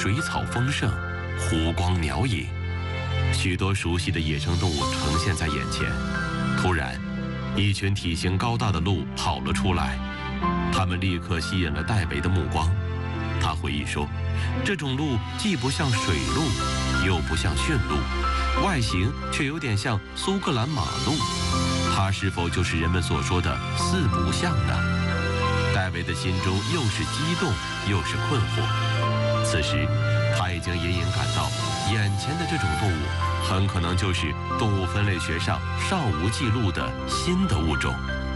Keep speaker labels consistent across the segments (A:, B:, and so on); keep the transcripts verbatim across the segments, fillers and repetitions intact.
A: 水草丰盛，湖光鸟影，许多熟悉的野生动物呈现在眼前。突然，一群体型高大的鹿跑了出来，它们立刻吸引了戴维的目光。他回忆说，这种鹿既不像水鹿，又不像驯鹿，外形却有点像苏格兰马鹿。它是否就是人们所说的四不像呢？戴维的心中又是激动又是困惑。此时他已经隐隐感到，眼前的这种动物很可能就是动物分类学上尚无记录的新的物种。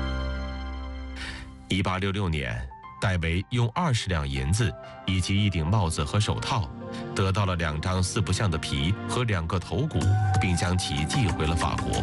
A: 一八六六年，戴维用二十两银子以及一顶帽子和手套，得到了两张四不像的皮和两个头骨，并将其寄回了法国。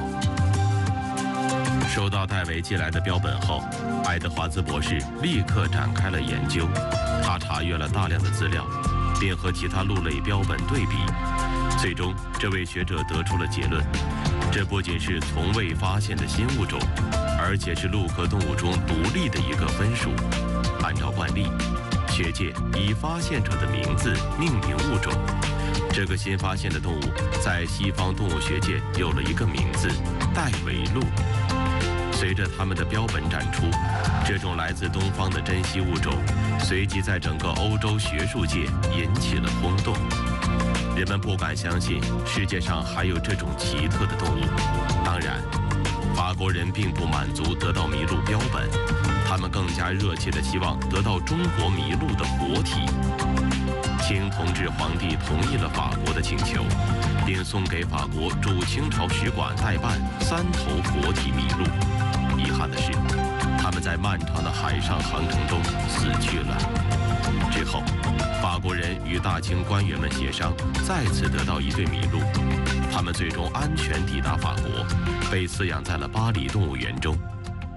A: 收到戴维寄来的标本后，爱德华兹博士立刻展开了研究。他查阅了大量的资料，并和其他鹿类标本对比。最终，这位学者得出了结论：这不仅是从未发现的新物种，而且是鹿科动物中独立的一个分属。按照惯例，学界以发现者的名字命名物种。这个新发现的动物在西方动物学界有了一个名字——戴维鹿。随着他们的标本展出，这种来自东方的珍稀物种随即在整个欧洲学术界引起了轰动。人们不敢相信世界上还有这种奇特的动物。当然，法国人并不满足得到麋鹿标本，他们更加热切地希望得到中国麋鹿的活体。清同治皇帝同意了法国的请求，并送给法国驻清朝使馆代办三头活体麋鹿。遗憾的是，他们在漫长的海上航程中死去了。之后，法国人与大清官员们协商，再次得到一对麋鹿。他们最终安全抵达法国，被饲养在了巴黎动物园中。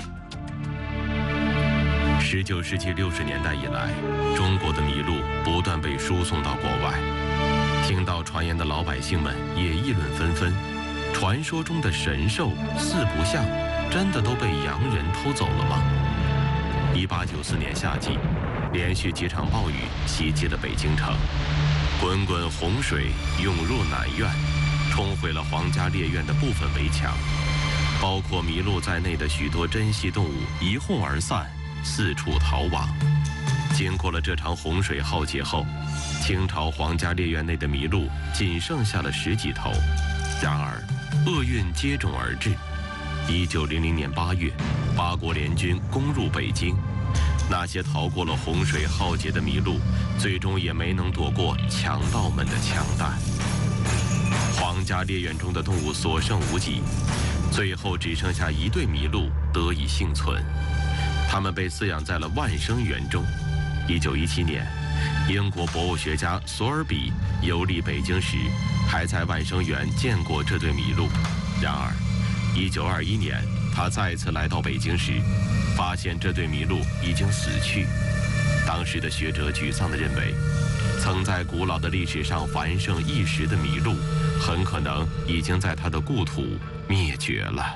A: 十九世纪六十年代以来，中国的麋鹿不断被输送到国外。听到传言的老百姓们也议论纷纷，传说中的神兽四不像真的都被洋人偷走了吗？一八九四年夏季，连续几场暴雨袭击了北京城，滚滚洪水涌入南苑，冲毁了皇家猎院的部分围墙，包括麋鹿在内的许多珍稀动物一哄而散，四处逃亡。经过了这场洪水浩劫后，清朝皇家猎院内的麋鹿仅剩下了十几头。然而，厄运接踵而至。一九零零年八月，八国联军攻入北京，那些逃过了洪水浩劫的麋鹿，最终也没能躲过强盗们的枪弹。皇家猎院中的动物所剩无几，最后只剩下一对麋鹿得以幸存。它们被饲养在了万生园中。一九一七年，英国博物学家索尔比游历北京时，还在万生园见过这对麋鹿。然而，一九二一年，他再次来到北京时，发现这对麋鹿已经死去。当时的学者沮丧地认为，曾在古老的历史上繁盛一时的麋鹿，很可能已经在它的故土灭绝了。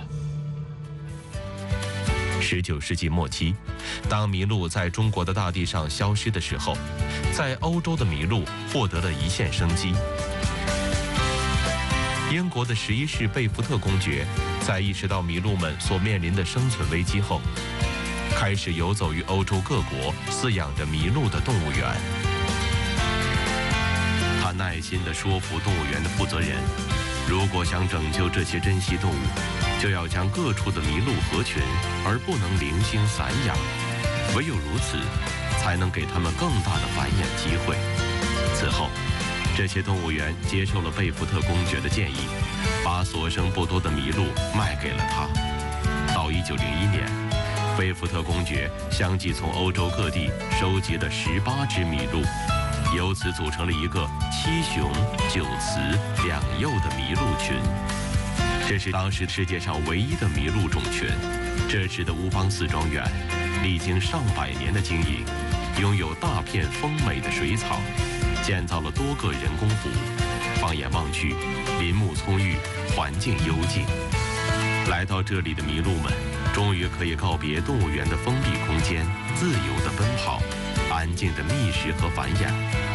A: 十九世纪末期，当麋鹿在中国的大地上消失的时候，在欧洲的麋鹿获得了一线生机。英国的十一世贝福特公爵在意识到麋鹿们所面临的生存危机后，开始游走于欧洲各国，饲养着麋鹿的动物园。他耐心地说服动物园的负责人，如果想拯救这些珍稀动物，就要将各处的麋鹿合群，而不能零星散养。唯有如此，才能给他们更大的繁衍机会。此后，这些动物园接受了贝福特公爵的建议，把所剩不多的麋鹿卖给了他。到一九零一年，贝福特公爵相继从欧洲各地收集了十八只麋鹿，由此组成了一个七雄九雌两幼的麋鹿群。这是当时世界上唯一的麋鹿种群。这时的乌邦寺庄园历经上百年的经营，拥有大片丰美的水草，建造了多个人工湖。放眼望去，林木葱郁，环境幽静。来到这里的麋鹿们，终于可以告别动物园的封闭空间，自由地奔跑，安静地觅食和繁衍。